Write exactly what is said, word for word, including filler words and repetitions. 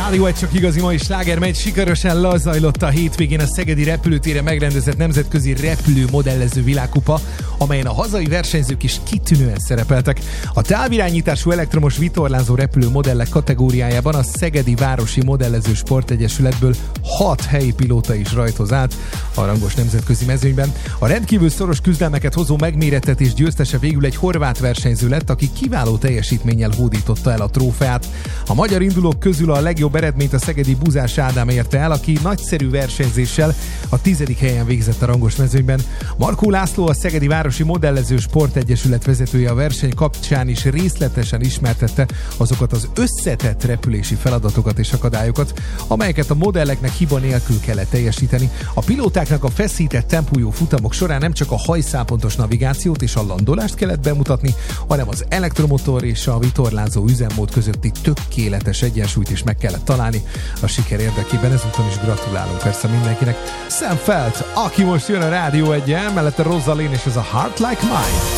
Rádió egy csak igazi mai sláger megy, sikeresen lezajlott a hétvégén a szegedi repülőtéren megrendezett nemzetközi repülőmodellező világkupa, amelyen a hazai versenyzők is kitűnően szerepeltek. A távirányítású elektromos vitorlázó repülőmodellek kategóriájában a Szegedi Városi Modellező Sportegyesületből hat helyi pilóta is rajtoz át a rangos nemzetközi mezőnyben. A rendkívül szoros küzdelmeket hozó megmérettetés győztese végül egy horvát versenyző lett, aki kiváló teljesítménnyel hódította el a trófeát. A magyar indulók közül a legjobb eredményt a szegedi Buzás Ádám érte el, aki nagyszerű versenyzéssel a tizedik helyen végzett a rangos mezőnyben. Markó László, a Szegedi Városi Modellező Sportegyesület vezetője a verseny kapcsán is részletesen ismertette azokat az összetett repülési feladatokat és akadályokat, amelyeket a modelleknek hiba nélkül kellett teljesíteni. A pilótáknak a feszített tempójú futamok során nem csak a hajszálpontos navigációt és a landolást kellett bemutatni, hanem az elektromotor és a vitorlázó üzemmód közötti tökéletes egyensúlyt is meg kellett találni a siker érdekében. Ezúton is gratulálunk persze mindenkinek. Sam Feldt, aki most jön a Rádió egyen, mellette Rosalind és ez a Heart Like Mine.